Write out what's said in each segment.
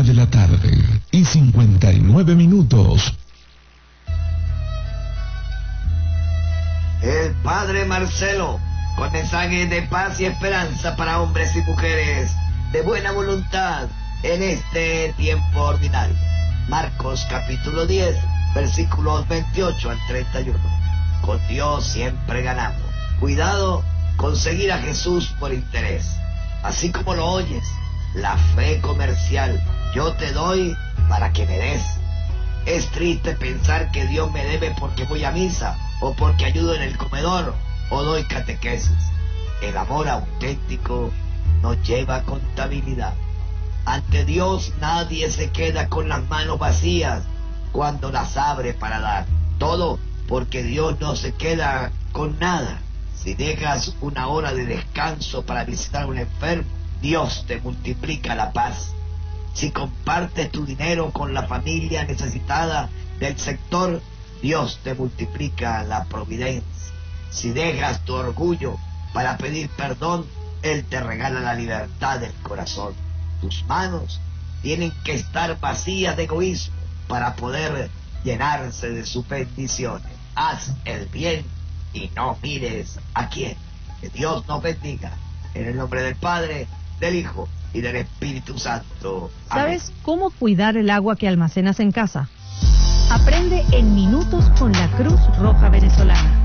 de la tarde y 59 minutos. El Padre Marcelo, con mensajes de paz y esperanza para hombres y mujeres de buena voluntad en este tiempo ordinario. Marcos capítulo 10, versículos 28 al 31. Con Dios siempre ganamos. Cuidado con seguir a Jesús por interés. Así como lo oyes, la fe comercial, yo te doy para que me des. Es triste pensar que Dios me debe porque voy a misa, o porque ayudo en el comedor, o doy catequesis. El amor auténtico nos lleva a contabilidad. Ante Dios nadie se queda con las manos vacías cuando las abre para dar. Todo porque Dios no se queda con nada. Si dejas una hora de descanso para visitar a un enfermo, Dios te multiplica la paz. Si compartes tu dinero con la familia necesitada del sector, Dios te multiplica la providencia. Si dejas tu orgullo para pedir perdón, Él te regala la libertad del corazón. Tus manos tienen que estar vacías de egoísmo para poder llenarse de sus bendiciones. Haz el bien y no mires a quién. Que Dios nos bendiga. En el nombre del Padre, del Hijo y del Espíritu Santo. Amén. ¿Sabes cómo cuidar el agua que almacenas en casa? Aprende en minutos con la Cruz Roja Venezolana.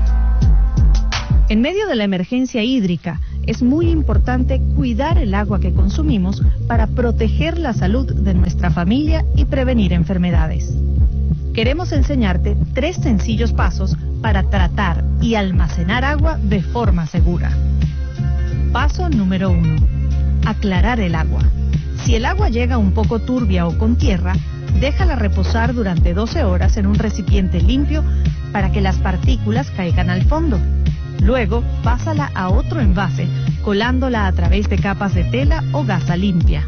En medio de la emergencia hídrica, es muy importante cuidar el agua que consumimos para proteger la salud de nuestra familia y prevenir enfermedades. Queremos enseñarte 3 sencillos pasos para tratar y almacenar agua de forma segura. Paso número 1. Aclarar el agua. Si el agua llega un poco turbia o con tierra, déjala reposar durante 12 horas en un recipiente limpio para que las partículas caigan al fondo. Luego, pásala a otro envase, colándola a través de capas de tela o gasa limpia.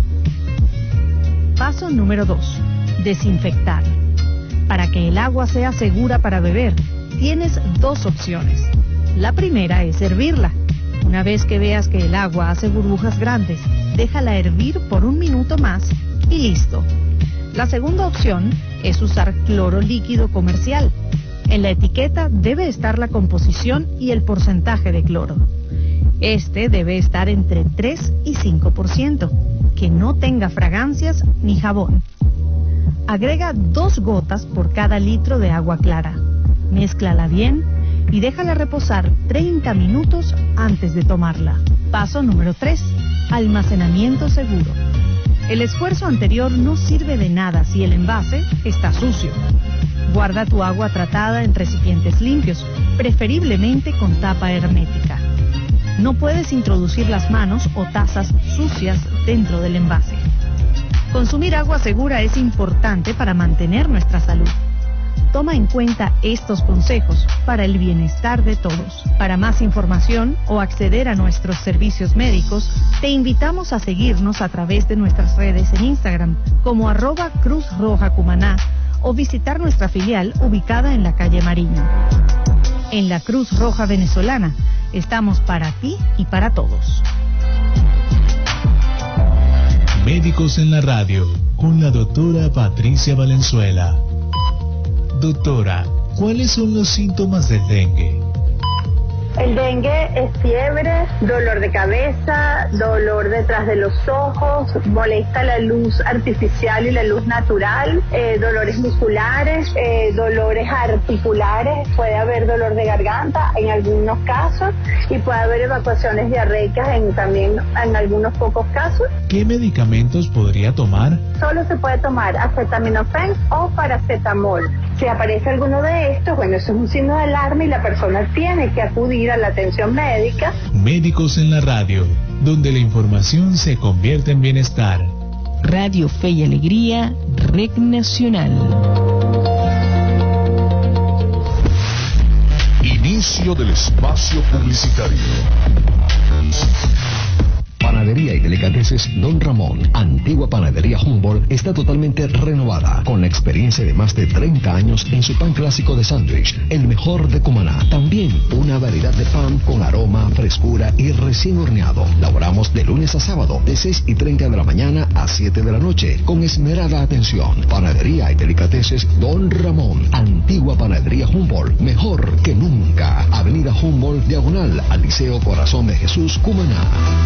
Paso número 2. Desinfectar. Para que el agua sea segura para beber, tienes 2 opciones. La primera es hervirla. Una vez que veas que el agua hace burbujas grandes, déjala hervir por 1 minuto más y listo. La segunda opción es usar cloro líquido comercial. En la etiqueta debe estar la composición y el porcentaje de cloro. Este debe estar entre 3 y 5%, que no tenga fragancias ni jabón. Agrega 2 gotas por cada litro de agua clara. Mézclala bien y déjala reposar 30 minutos antes de tomarla. Paso número 3. Almacenamiento seguro. El esfuerzo anterior no sirve de nada si el envase está sucio. Guarda tu agua tratada en recipientes limpios, preferiblemente con tapa hermética. No puedes introducir las manos o tazas sucias dentro del envase. Consumir agua segura es importante para mantener nuestra salud. Toma en cuenta estos consejos para el bienestar de todos. Para más información o acceder a nuestros servicios médicos, te invitamos a seguirnos a través de nuestras redes en Instagram como @CruzRojaCumaná o visitar nuestra filial ubicada en la calle Mariño. En la Cruz Roja Venezolana estamos para ti y para todos. Médicos en la radio con la doctora Patricia Valenzuela. Doctora, ¿cuáles son los síntomas del dengue? El dengue es fiebre, dolor de cabeza, dolor detrás de los ojos, molesta la luz artificial y la luz natural, dolores musculares, dolores articulares, puede haber dolor de garganta en algunos casos y puede haber evacuaciones diarreicas también en algunos pocos casos. ¿Qué medicamentos podría tomar? Solo se puede tomar acetaminofén o paracetamol. Si aparece alguno de estos, bueno, eso es un signo de alarma y la persona tiene que acudir a la atención médica. Médicos en la radio, donde la información se convierte en bienestar. Radio Fe y Alegría, Red Nacional. Inicio del espacio publicitario. Para Panadería y Delicateces Don Ramón, antigua Panadería Humboldt, está totalmente renovada, con la experiencia de más de 30 años en su pan clásico de sándwich, el mejor de Cumaná. También una variedad de pan con aroma, frescura y recién horneado. Laboramos de lunes a sábado, de 6:30 de la mañana a 7 de la noche, con esmerada atención. Panadería y Delicateces Don Ramón, antigua Panadería Humboldt, mejor que nunca. Avenida Humboldt, diagonal al Liceo Corazón de Jesús, Cumaná.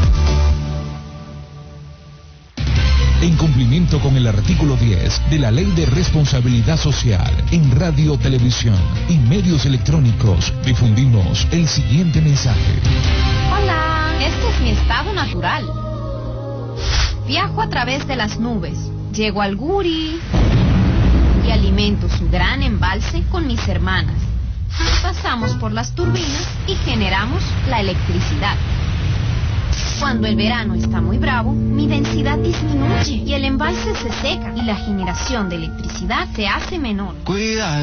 En cumplimiento con el artículo 10 de la Ley de Responsabilidad Social, en radio, televisión y medios electrónicos, difundimos el siguiente mensaje. Hola, este es mi estado natural. Viajo a través de las nubes, llego al Guri y alimento su gran embalse con mis hermanas. Pasamos por las turbinas y generamos la electricidad. Cuando el verano está muy bravo, mi densidad disminuye y el embalse se seca y la generación de electricidad se hace menor. Cuida